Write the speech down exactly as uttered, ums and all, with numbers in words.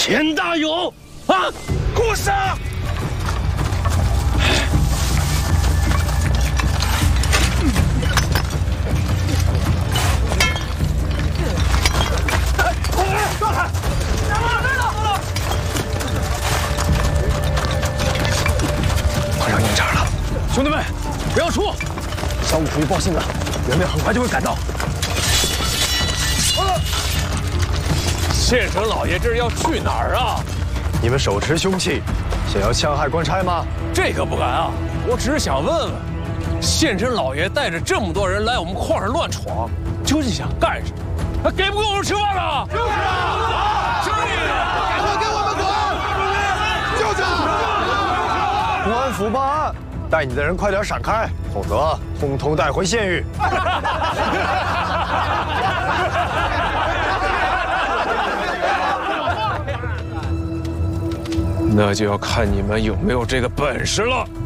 钱大勇啊，给我上！ 抓他！来了来了！ 快上营场了，兄弟们，不要出！小五叔报信了，人们很快就会赶到。 县城老爷这是要去哪儿啊？ 你们手持凶器，想要戕害官差吗？ 这可不敢啊！我只是想问问，县城老爷带着这么多人来我们矿上乱闯，究竟想干什么？还给不给我们吃饭了？就是啊！兄弟，赶快给我们滚！ 就是！公安府报案，带你的人快点闪开，否则通通带回县狱。 那就要看你们有没有这个本事了。